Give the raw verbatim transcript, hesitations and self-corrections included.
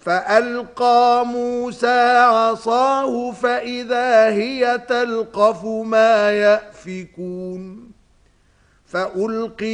فألقى موسى عصاه فإذا هي تلقف ما يأفكون فألقي